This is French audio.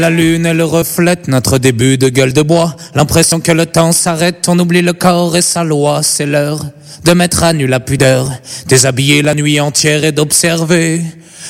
La lune, elle reflète notre début de gueule de bois. L'impression que le temps s'arrête, on oublie le corps et sa loi. C'est l'heure de mettre à nu la pudeur, déshabiller la nuit entière et d'observer